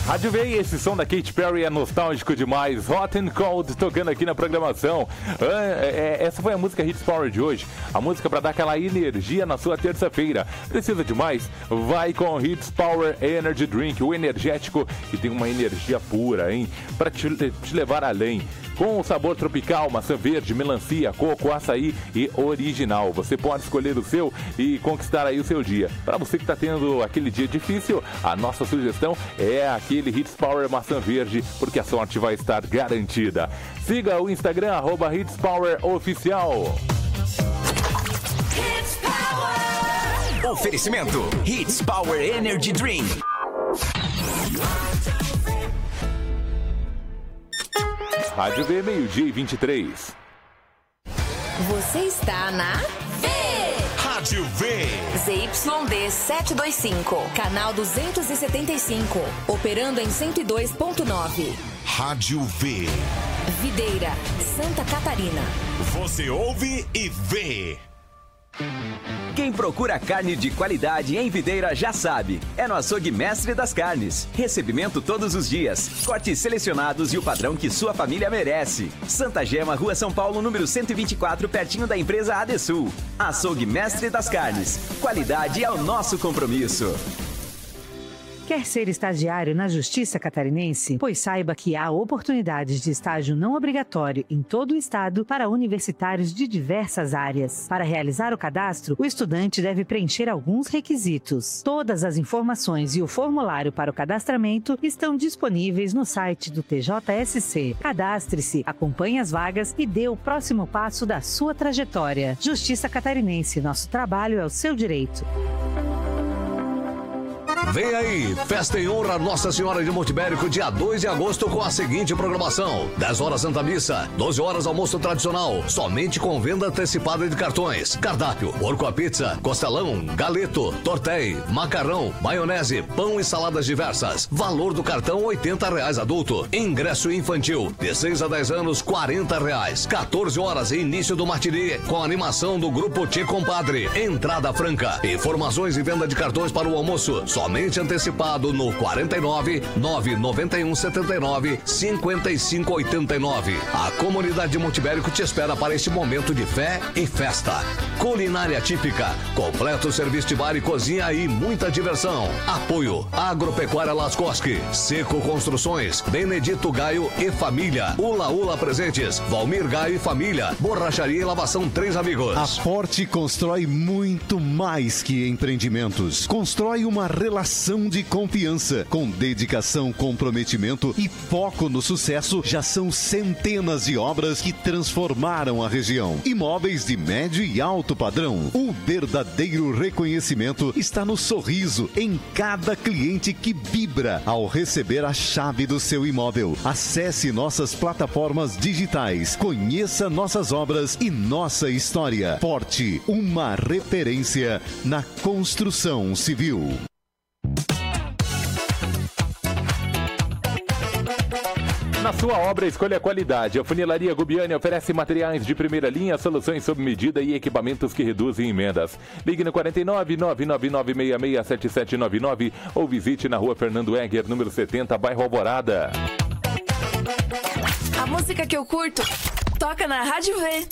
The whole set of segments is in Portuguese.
Rádio V, esse som da Katy Perry é nostálgico demais. Hot and Cold tocando aqui na programação. Essa foi a música Hits Power de hoje. A música para dar aquela energia na sua terça-feira. Precisa de mais? Vai com Hits Power Energy Drink, o energético que tem uma energia pura, hein? Para te levar além. Com o sabor tropical, maçã verde, melancia, coco, açaí e original. Você pode escolher o seu e conquistar aí o seu dia. Para você que está tendo aquele dia difícil, a nossa sugestão é aquele Hits Power maçã verde, porque a sorte vai estar garantida. Siga o Instagram, @HitsPowerOficial. Oferecimento Hits Power Energy Drink. Rádio V, 12h23. Você está na V. Rádio V. ZYD 725, canal 275, operando em 102.9. Rádio V. Videira, Santa Catarina. Você ouve e vê. Quem procura carne de qualidade em Videira já sabe. É no Açougue Mestre das Carnes. Recebimento todos os dias. Cortes selecionados e o padrão que sua família merece. Santa Gema, Rua São Paulo, número 124, pertinho da empresa Adesul. Açougue Mestre das Carnes. Qualidade é o nosso compromisso. Quer ser estagiário na Justiça Catarinense? Pois saiba que há oportunidades de estágio não obrigatório em todo o estado para universitários de diversas áreas. Para realizar o cadastro, o estudante deve preencher alguns requisitos. Todas as informações e o formulário para o cadastramento estão disponíveis no site do TJSC. Cadastre-se, acompanhe as vagas e dê o próximo passo da sua trajetória. Justiça Catarinense, nosso trabalho é o seu direito. Vem aí, festa em honra a Nossa Senhora de Montibérico, dia 2 de agosto, com a seguinte programação: 10 horas Santa Missa, 12 horas almoço tradicional, somente com venda antecipada de cartões. Cardápio: porco à pizza, costelão, galeto, tortéi, macarrão, maionese, pão e saladas diversas. Valor do cartão R$80 adulto. Ingresso infantil, de 6 a 10 anos, R$40. 14 horas, início do matinê, com animação do grupo Tchê Compadre. Entrada franca. Informações e venda de cartões para o almoço, somente antecipado no 49 991 79 55 89. A comunidade de Montibérico te espera para este momento de fé e festa. Culinária típica, completo serviço de bar e cozinha e muita diversão. Apoio: Agropecuária Lascosque, Seco Construções, Benedito Gaio e Família, Ula Ula Presentes, Valmir Gaio e Família, Borracharia e Lavação Três Amigos. A Forte constrói muito mais que empreendimentos. Constrói uma relação de confiança. Com dedicação, comprometimento e foco no sucesso, já são centenas de obras que transformaram a região. Imóveis de médio e alto padrão. O verdadeiro reconhecimento está no sorriso em cada cliente que vibra ao receber a chave do seu imóvel. Acesse nossas plataformas digitais, conheça nossas obras e nossa história. Forte, uma referência na construção civil. Na sua obra, escolha a qualidade. A Funilaria Gubiani oferece materiais de primeira linha, soluções sob medida e equipamentos que reduzem emendas. Ligue no 49 99966 7799 ou visite na Rua Fernando Egger, número 70, bairro Alvorada. A música que eu curto toca na Rádio V.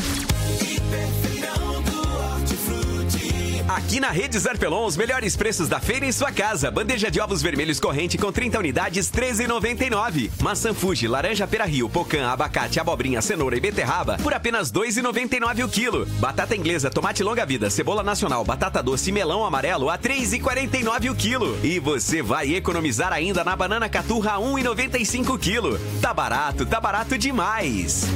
Aqui na Rede Zarpelon, os melhores preços da feira em sua casa. Bandeja de ovos vermelhos corrente com 30 unidades, R$13,99. Maçã Fuji, laranja Pera-Rio, pocã, abacate, abobrinha, cenoura e beterraba por apenas R$2,99 o quilo. Batata inglesa, tomate longa-vida, cebola nacional, batata doce e melão amarelo a R$3,49 o quilo. E você vai economizar ainda na banana caturra a R$1,95 o quilo. Tá barato demais.